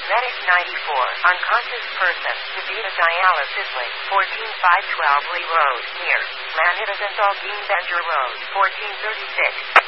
Medic 94, unconscious person, to be a dialysis link, 14512 Lee Road, near Manhattan Benger Road, 1436.